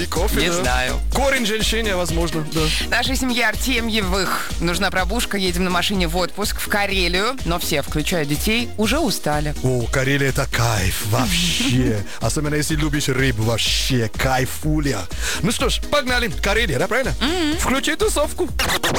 И кофе, Не да. знаю. Корень женщины, возможно, да. Нашей семье Артемьевых нужна пробушка. Едем на машине в отпуск в Карелию. Но все, включая детей, уже устали. О, Карелия это кайф, вообще. Особенно если любишь рыбу, вообще кайфуля. Ну что ж, погнали. Карелия, да, правильно? Включи тусовку.